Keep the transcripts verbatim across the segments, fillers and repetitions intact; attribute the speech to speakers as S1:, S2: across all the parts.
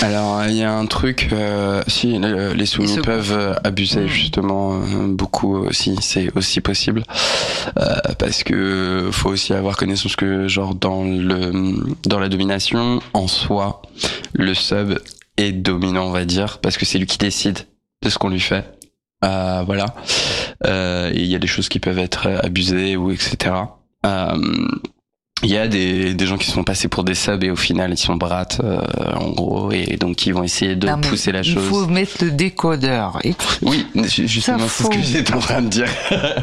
S1: Alors, il y a un truc, euh, si le- les soumis peuvent euh, abuser
S2: Mmh.
S1: justement euh, beaucoup aussi, c'est aussi possible, euh, parce que faut aussi avoir connaissance que genre dans le dans la domination en soi, le sub est dominant, on va dire, parce que c'est lui qui décide de ce qu'on lui fait. Euh, voilà. Euh, et il y a des choses qui peuvent être abusées ou et cetera. Euh, Il y a des, des gens qui se font passer pour des subs et au final ils sont brattes euh, en gros et donc ils vont essayer de
S2: Non, mais
S1: pousser la
S2: il
S1: chose.
S2: faut mettre le décodeur. Écoute,
S1: Oui, ju- justement c'est ce que
S2: faut.
S1: j'étais en train de dire.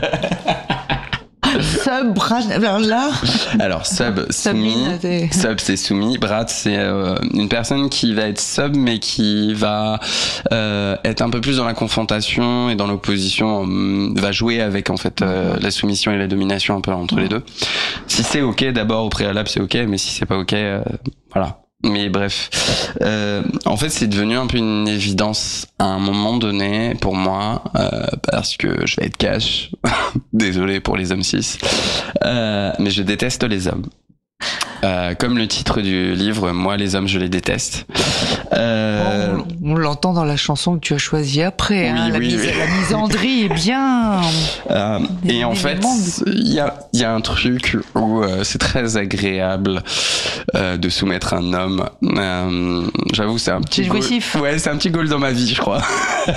S2: sub, brat, alors là,
S1: Alors sub soumis,
S2: Sabine, t'es-
S1: sub c'est soumis, brat c'est euh, une personne qui va être sub mais qui va euh, être un peu plus dans la confrontation et dans l'opposition, euh, va jouer avec en fait euh, la soumission et la domination un peu entre les deux. Si c'est ok d'abord au préalable c'est ok, mais si c'est pas ok, euh, voilà. Mais bref, euh, en fait c'est devenu un peu une évidence à un moment donné pour moi, euh, parce que je vais être cash, désolé pour les hommes cis, euh, mais je déteste les hommes. Euh, comme le titre du livre, moi les hommes je les déteste. Euh,
S2: on, on l'entend dans la chanson que tu as choisie après.
S1: Oui,
S2: hein, la,
S1: oui,
S2: mis-
S1: oui.
S2: la misandrie est bien.
S1: Euh,
S2: Des
S1: et en fait,
S2: éléments de-
S1: il y a, il y a un truc où euh, c'est très agréable euh, de soumettre un homme. Euh, J'avoue, c'est un petit
S2: C'est
S1: goal.
S2: jouissif.
S1: Ouais, c'est un petit goal dans ma vie, je crois.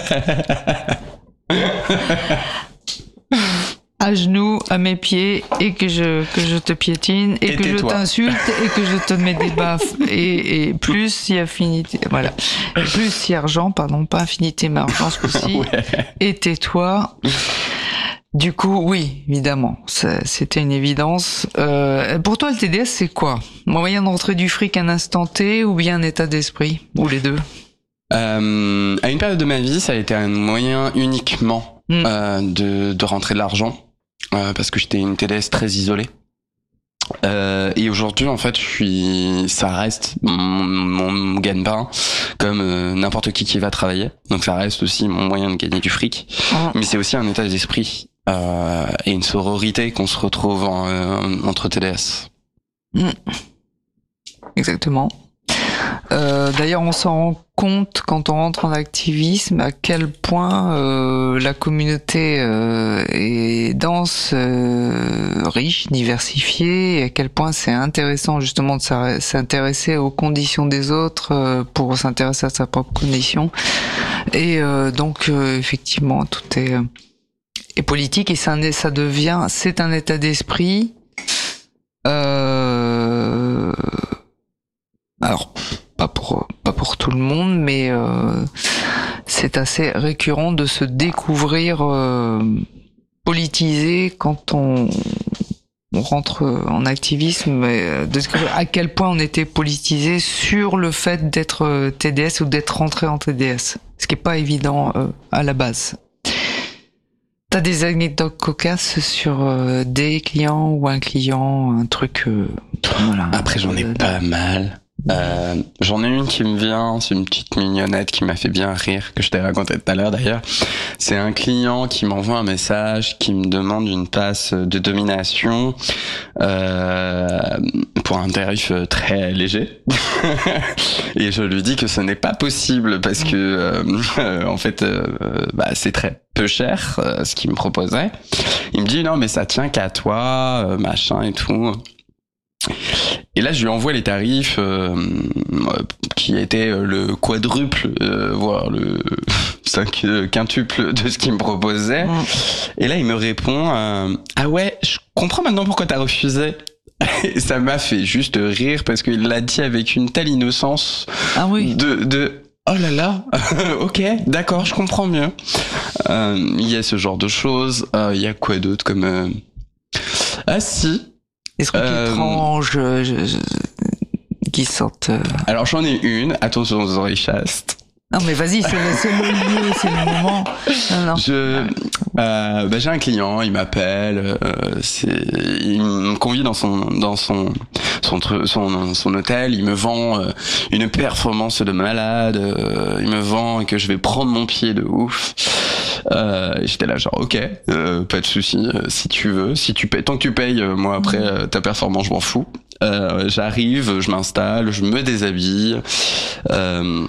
S2: À genoux, à mes pieds, et que je, que je te piétine, et,
S1: Et
S2: que je
S1: tais-toi.
S2: t'insulte, et que je te mets des baffes, et, et plus si affinité, voilà. Plus si argent, pardon, pas affinité, mais argent ce coup-ci,
S1: Ouais.
S2: et tais-toi. Du coup, oui, évidemment, ça- c'était une évidence. Euh, pour toi, le T D S, c'est quoi? Moyen de rentrer du fric un instant T, ou bien un état d'esprit? Ou les deux?
S1: Euh, à une période de ma vie, ça a été un moyen uniquement
S2: Mm.
S1: euh, de, de rentrer de l'argent, euh, parce que j'étais une T D S très isolée. Euh, et aujourd'hui, en fait, je suis, ça reste mon, mon gagne-pain, comme euh, n'importe qui qui va travailler. Donc, ça reste aussi mon moyen de gagner du fric.
S2: Mm.
S1: Mais c'est aussi un état d'esprit euh, et une sororité qu'on se retrouve en, euh, entre T D S.
S2: Mm. Exactement. Euh, D'ailleurs, on s'en rend compte quand on rentre en activisme à quel point euh, la communauté euh, est dense, euh, riche, diversifiée, et à quel point c'est intéressant justement de s'ar- s'intéresser aux conditions des autres euh, pour s'intéresser à sa propre condition. Et euh, donc, euh, effectivement, tout est, euh, est politique et ça, ça devient, c'est un état d'esprit. Euh, alors, pas pour pas pour tout le monde, mais euh, c'est assez récurrent de se découvrir euh, politisé quand on, on rentre en activisme, et de découvrir à quel point on était politisé sur le fait d'être T D S ou d'être rentré en T D S, ce qui est pas évident euh, à la base. T'as des anecdotes cocasses sur euh, des clients ou un client, un truc, euh, voilà.
S1: Après, j'en ai
S2: Euh,
S1: pas mal. Euh, j'en ai une qui me vient, c'est une petite mignonnette qui m'a fait bien rire, que je t'ai raconté tout à l'heure d'ailleurs. C'est un client qui m'envoie un message, qui me demande une passe de domination euh, pour un tarif très léger. Et je lui dis que ce n'est pas possible parce que euh, euh, en fait, euh, bah, c'est très peu cher euh, ce qu'il me proposait. Il me dit non mais ça tient qu'à toi, euh, machin et tout. Et là, je lui envoie les tarifs euh, qui étaient le quadruple, euh, voire le cinq, euh, quintuple de ce qu'il me proposait.
S2: Mm.
S1: Et là, il me répond euh, ah ouais, je comprends maintenant pourquoi t'as refusé. Et ça m'a fait juste rire parce qu'il l'a dit avec une telle innocence
S2: Ah oui.
S1: de, de oh là là, ok, d'accord, je comprends mieux. Euh, Il y a ce genre de choses. Euh, Il y a quoi d'autre comme euh... ah si.
S2: Des trucs
S1: Euh,
S2: étranges je- je- qui sortent. euh.
S1: Alors j'en ai une, attention aux oreilles chastes.
S2: Non mais vas-y, c'est le, c'est le lieu, c'est le moment. Non, non.
S1: Je, euh, bah, j'ai un client, il m'appelle, euh, c'est, il me convie dans son dans son son tru- son, son hôtel, il me vend euh, une performance de malade, euh, il me vend que je vais prendre mon pied de ouf. Euh, et j'étais là genre ok, euh, pas de souci, euh, si tu veux, si tu payes, tant que tu payes, euh, moi après euh, ta performance je m'en fous. Euh, j'arrive, je m'installe, je me déshabille. Euh,